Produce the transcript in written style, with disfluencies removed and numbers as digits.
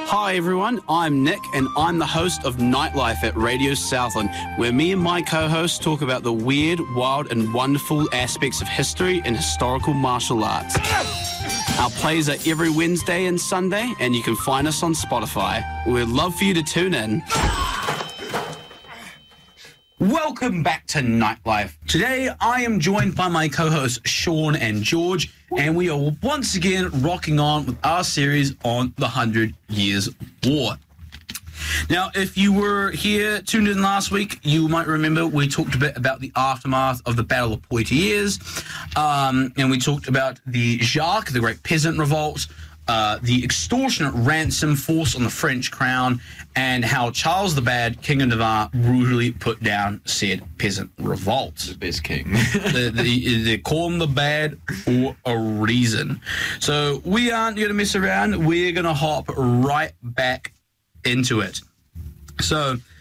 Hi everyone, I'm Nick and I'm the host of Nightlife at Radio Southland, where me and my co-hosts talk about the weird, wild and wonderful aspects of history and historical martial arts. Our plays are every Wednesday and Sunday, and you can find us on Spotify. We'd love for you to tune in. Welcome back to Nightlife. Today I am joined by my co-hosts Sean and George, and we are once again rocking on with our series on the 100 Years' War. Now, if you were here tuned in last week, you might remember we talked a bit about the aftermath of the Battle of Poitiers, and we talked about the Jacques, the Great Peasant Revolt, the extortionate ransom forced on the French crown, and how Charles the Bad, King of Navarre, brutally put down said peasant revolt. The best king. They call him the Bad for a reason. So we aren't going to mess around. We're going to hop right back into it. So